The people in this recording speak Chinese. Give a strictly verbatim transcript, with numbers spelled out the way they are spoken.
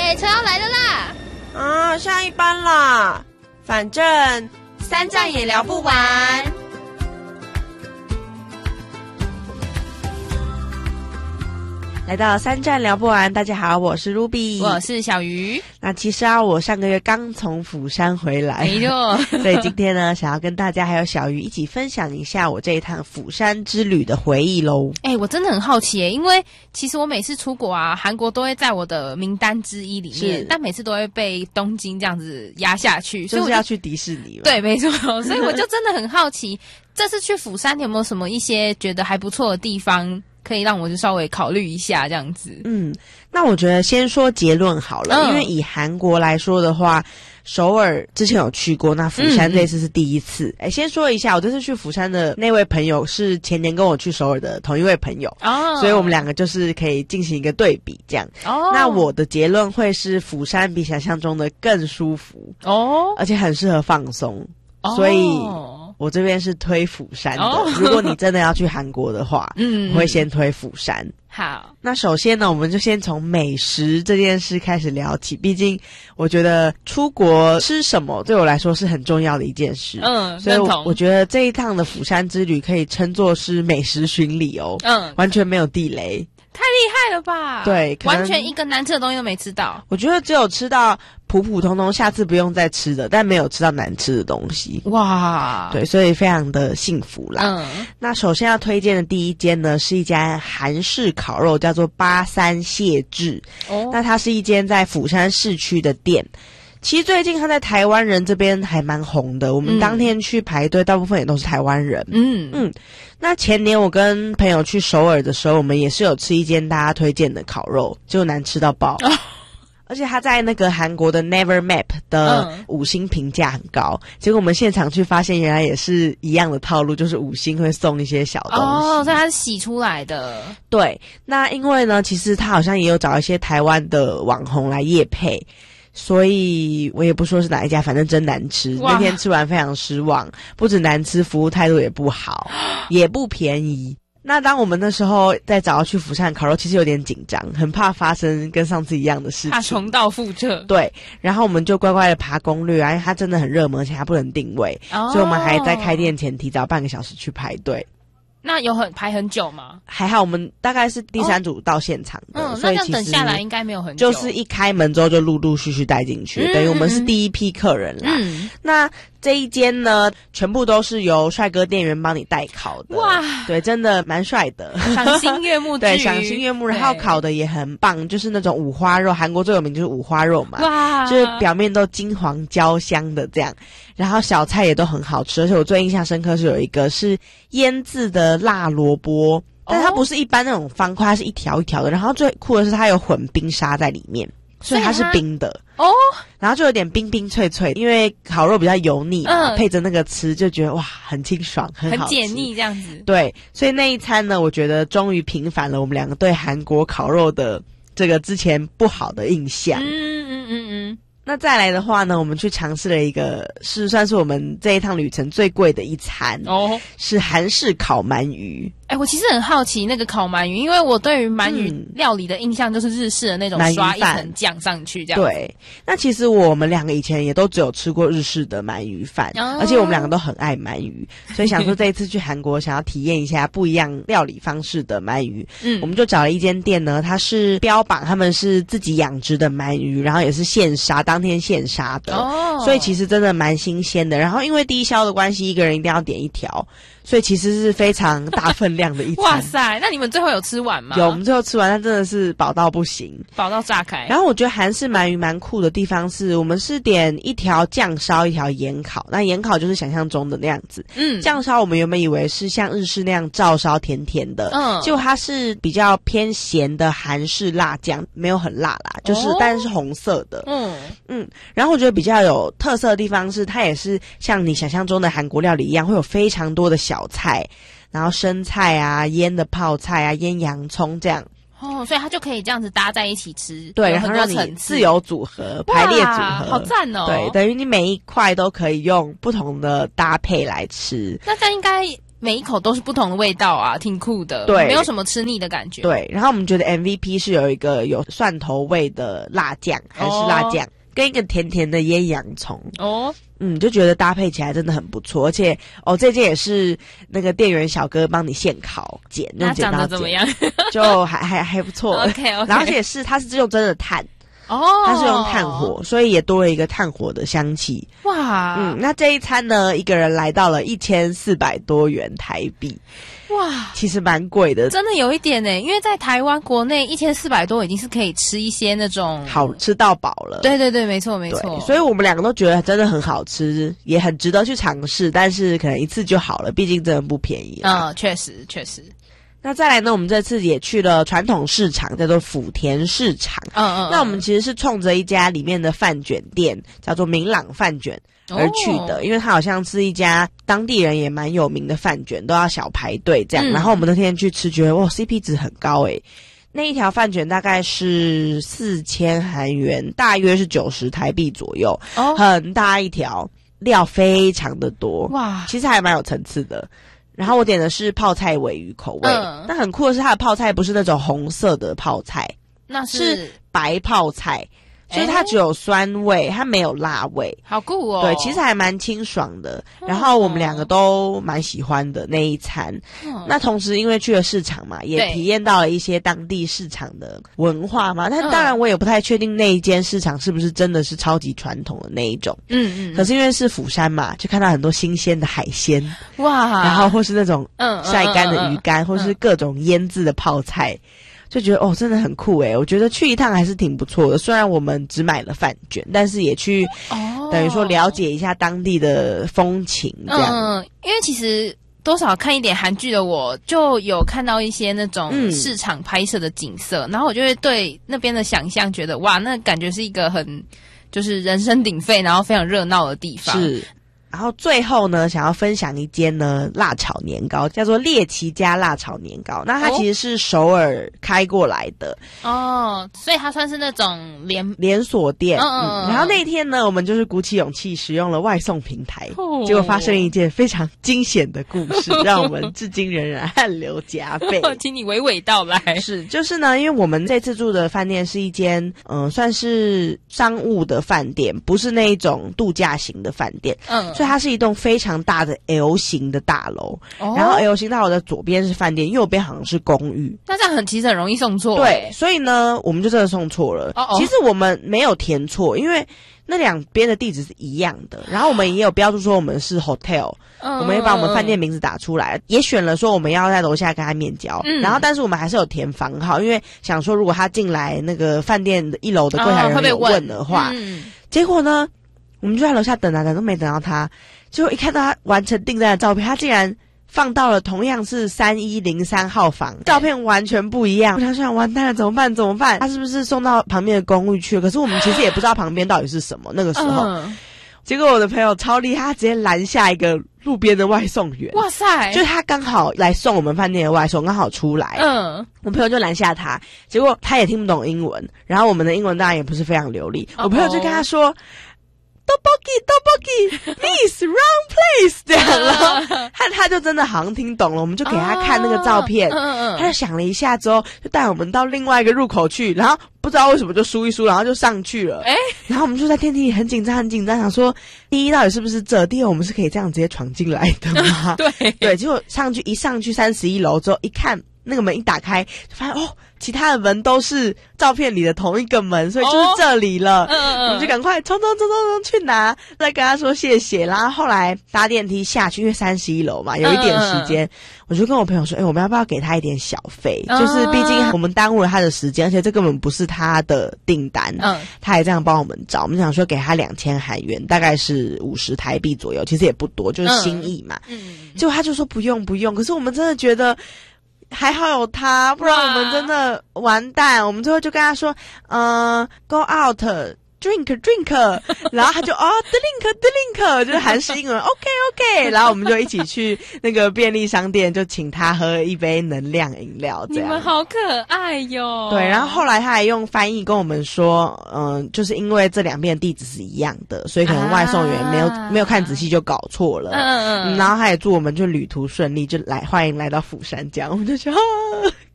耶，车要来了啦！ 啊，下一班啦，反正三站也聊不完。来到三站聊不完，大家好，我是 Ruby， 我是小鱼。 那其实啊，我上个月刚从釜山回来， 没错， 所以今天呢，想要跟大家还有小鱼一起分享一下我这一趟釜山之旅的回忆咯。 哎、欸，我真的很好奇耶，因为其实我每次出国啊，韩国都会在我的名单之一里面，但每次都会被东京这样子压下去， 所以就是要去迪士尼嘛。 对，没错，所以我就真的很好奇，这次去釜山，你有没有什么一些觉得还不错的地方？可以让我就稍微考虑一下这样子。 嗯，那我觉得先说结论好了，嗯、因为以韩国来说的话，首尔之前有去过，那釜山这次是第一次。哎、嗯，先说一下，我这次去釜山的那位朋友是前年跟我去首尔的同一位朋友，哦，所以我们两个就是可以进行一个对比这样。哦，那我的结论会是釜山比想象中的更舒服哦，而且很适合放松，哦、所以。我这边是推釜山的，哦、如果你真的要去韩国的话，嗯，我会先推釜山。 好， 那首先呢，我们就先从美食这件事开始聊起。毕竟，我觉得出国吃什么对我来说是很重要的一件事。嗯，所以我, 我觉得这一趟的釜山之旅可以称作是美食巡礼哦。嗯，完全没有地雷。 太厉害了吧！ 对， 完全一个难吃的东西都没吃到。 我觉得只有吃到普普通通，下次不用再吃的，但没有吃到难吃的东西。哇，对，所以非常的幸福啦。嗯，那首先要推荐的第一间呢，是一家韩式烤肉，叫做八三谢志。哦，那它是一间在釜山市区的店。其实最近他在台湾人这边还蛮红的，我们当天去排队，大部分也都是台湾人。嗯嗯，那前年我跟朋友去首尔的时候，我们也是有吃一间大家推荐的烤肉，就难吃到爆。哦，而且他在那个韩国的 Never Map 的五星评价很高，嗯、结果我们现场去发现，原来也是一样的套路，就是五星会送一些小东西。 哦，所以它是洗出来的。 对，那因为呢，其实他好像也有找一些台湾的网红来业配。所以我也不说是哪一家，反正真难吃。那天吃完非常失望，不止难吃，服务态度也不好，也不便宜。那当我们那时候在找要去釜山烤肉，其实有点紧张，很怕发生跟上次一样的事情， 怕重蹈覆辙。 对，然后我们就乖乖的爬攻略啊，因为它真的很热门，而且它不能定位，哦、所以我们还在开店前提早半个小时去排队。 那有很排很久吗？ 还好，我们大概是第三组到现场的， 哦、 所以那这样等下来应该没有很久。 就是一开门之后就陆陆续续带进去，嗯、等于我们是第一批客人啦。嗯、那这一间呢，全部都是由帅哥店员帮你代烤的。哇，对，真的蛮帅的， 赏心悦目。 对，赏心悦目，然后烤的也很棒，就是那种五花肉，韩国最有名就是五花肉嘛。哇，就是表面都金黄焦香的这样，然后小菜也都很好吃，而且我最印象深刻是有一个是腌制的辣萝卜，但它不是一般那种方块，它是一条一条的，然后最酷的是它有混冰沙在里面。所以它是冰的哦，然后就有点冰冰脆脆，因为烤肉比较油腻嘛，嗯、配着那个吃就觉得哇，很清爽，很好吃， 很解腻这样子。 对，所以那一餐呢，我觉得终于平反了我们两个对韩国烤肉的这个之前不好的印象。嗯嗯嗯嗯。那再来的话呢，我们去尝试了一个是算是我们这一趟旅程最贵的一餐哦，是韩式烤鳗鱼。 哎、欸，我其实很好奇那个烤鳗鱼，因为我对于鳗鱼料理的印象就是日式的那种刷一层酱上去这样。 对，那其实我们两个以前也都只有吃过日式的鳗鱼饭，哦、而且我们两个都很爱鳗鱼，所以想说这一次去韩国想要体验一下不一样料理方式的鳗鱼。嗯，我们就找了一间店呢，它是标榜他们是自己养殖的鳗鱼，然后也是现杀，当天现杀的，哦、所以其实真的蛮新鲜的。然后因为低消的关系，一个人一定要点一条。所以其实是非常大分量的一餐。 哇塞，那你们最后有吃完吗？ 有，我们最后吃完，但真的是饱到不行， 饱到炸开。 然后我觉得韩式鳗鱼蛮酷的地方是，我们是点一条酱烧，一条盐烤。那盐烤就是想象中的那样子，嗯，酱烧我们原本以为是像日式那样照烧甜甜的，嗯，结果它是比较偏咸的韩式辣酱，没有很辣啦，就是、哦、但是红色的，嗯嗯。然后我觉得比较有特色的地方是，它也是像你想象中的韩国料理一样，会有非常多的小小菜，然后生菜啊、腌的泡菜啊、腌洋葱这样。 哦，所以它就可以这样子搭在一起吃， 对，然后让你自由组合、排列组合， 好赞哦！ 对，等于你每一块都可以用不同的搭配来吃。 那这样应该每一口都是不同的味道啊，挺酷的， 对， 没有什么吃腻的感觉。 对，然后我们觉得 M V P 是有一个有蒜头味的辣酱，还是辣酱。哦，跟一个甜甜的腌洋葱哦，嗯，就觉得搭配起来真的很不错，而且哦，这件也是那个店员小哥帮你现烤剪，用剪刀剪，怎么样？就还还还不错。 OK OK， 然后而且是它是用真的炭哦，它是用炭火，所以也多了一个炭火的香气。哇，嗯，那这一餐呢，一个人来到了一千四百多元台币。哇，其实蛮贵的， 真的有一点呢，因为在台湾国内一千四百多已经是可以吃一些那种好吃到饱了。 对对对，没错没错。 所以我们两个都觉得真的很好吃，也很值得去尝试，但是可能一次就好了，毕竟真的不便宜啦。 嗯，确实确实。 那再来呢，我们这次也去了传统市场，叫做福田市场。嗯嗯。那我们其实是冲着一家里面的饭卷店，叫做明朗饭卷而去的，哦，因为它好像是一家当地人也蛮有名的饭卷，都要小排队这样。嗯，然后我们那天去吃，觉得哇 C P 值很高诶。那一条饭卷大概是四千韩元，大约是九十台币左右，哦，很大一条，料非常的多，哇，其实还蛮有层次的。然后我点的是泡菜鲔鱼口味，嗯，但很酷的是它的泡菜不是那种红色的泡菜， 那是, 是白泡菜。所以它只有酸味，它没有辣味， 好酷哦！ 对，其实还蛮清爽的。然后我们两个都蛮喜欢的那一餐。嗯，那同时因为去了市场嘛，也体验到了一些当地市场的文化嘛。但当然我也不太确定那一间市场是不是真的是超级传统的那一种。嗯嗯。可是因为是釜山嘛，就看到很多新鲜的海鲜，哇！然后或是那种嗯晒干的鱼干，嗯嗯嗯嗯，或是各种腌制的泡菜。就觉得哦，真的很酷诶，我觉得去一趟还是挺不错的。虽然我们只买了饭卷，但是也去、哦、等于说了解一下当地的风情这样。 嗯，因为其实多少看一点韩剧的我，就有看到一些那种市场拍摄的景色，嗯、然后我就会对那边的想象觉得哇，那感觉是一个很就是人声鼎沸，然后非常热闹的地方。 是。然后最后呢，想要分享一间呢辣炒年糕，叫做猎奇家辣炒年糕。那它其实是首尔开过来的哦，所以它算是那种连连锁店。嗯嗯嗯。然后那天呢，我们就是鼓起勇气使用了外送平台，哦、结果发生一件非常惊险的故事，让我们至今仍然汗流浃背。 请你娓娓道来。 是，就是呢，因为我们这次住的饭店是一间嗯、呃，算是商务的饭店，不是那一种度假型的饭店。嗯。所以它是一栋非常大的 L 型的大楼，哦、然后 L 型大楼的左边是饭店，右边好像是公寓。 那这样很其实很容易送错。 对，所以呢，我们就真的送错了。哦哦，其实我们没有填错，因为那两边的地址是一样的。然后我们也有标注说我们是 hotel，嗯、我们也把我们饭店名字打出来，也选了说我们要在楼下跟他面交。嗯、然后但是我们还是有填房号，因为想说如果他进来那个饭店的一楼的柜台人有问的话，哦嗯、结果呢？我们就在楼下等啊等，都没等到他。结果一看到他完成订单的照片，他竟然放到了同样是三一零三号房，照片完全不一样。我想想，完蛋了，怎么办？怎么办？他是不是送到旁边的公寓去了？可是我们其实也不知道旁边到底是什么。那个时候，嗯、结果我的朋友超厉害，他直接拦下一个路边的外送员。哇塞！就是他刚好来送我们饭店的外送，刚好出来。嗯，我朋友就拦下他，结果他也听不懂英文，然后我们的英文当然也不是非常流利。我朋友就跟他说。Tteokbokki Tteokbokki Miss Wrong Place 这样，然后他他就真的好像听懂了，我们就给他看那个照片，哦、他就想了一下之后，就带我们到另外一个入口去，然后不知道为什么就输一输，然后就上去了。哎，然后我们就在电梯里很紧张很紧张，想说第一到底是不是这，第二我们是可以这样直接闯进来的吗？对对，结果上去一上去三十一楼之后一看。那个门一打开，就发现哦，其他的门都是照片里的同一个门，所以就是这里了。哦、嗯嗯我们就赶快冲冲冲冲冲去拿，再跟他说谢谢。然后后来搭电梯下去，因为三十一楼嘛，有一点时间，嗯、我就跟我朋友说，哎、欸，我们要不要给他一点小费？嗯、就是毕竟我们耽误了他的时间，而且这根本不是他的订单，嗯，他还这样帮我们找。我们想说给他两千韩元，大概是五十台币左右，其实也不多，就是心意嘛。嗯，结果他就说不用不用，可是我们真的觉得。还好有他，不然我们真的完蛋。我们最后就跟他说，呃 ，go out， drink drink， 然后他就哦 drink drink， 就是韩式英文 OK OK， 然后我们就一起去那个便利商店，就请他喝一杯能量饮料。这样你们好可爱哟。 对，然后后来他还用翻译跟我们说，嗯，就是因为这两边的地址是一样的，所以可能外送员没有、啊、没有看仔细就搞错了。嗯嗯，然后他也祝我们就旅途顺利，就来欢迎来到釜山这样，我们就觉得。